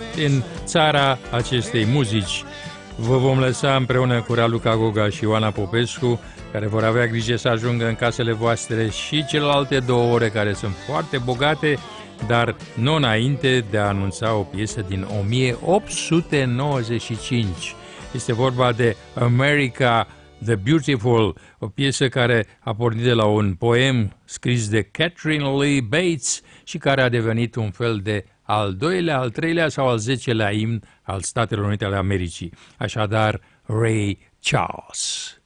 în țara acestei muzici. Vă vom lăsa împreună cu Raluca Goga și Ioana Popescu, care vor avea grijă să ajungă în casele voastre, și celelalte 2 ore care sunt foarte bogate, dar nu înainte de a anunța o piesă din 1895. Este vorba de America the Beautiful, o piesă care a pornit de la un poem scris de Catherine Lee Bates și care a devenit un fel de al 2-lea, al 3-lea sau al 10-lea imn al Statelor Unite ale Americii. Așadar, Ray Charles.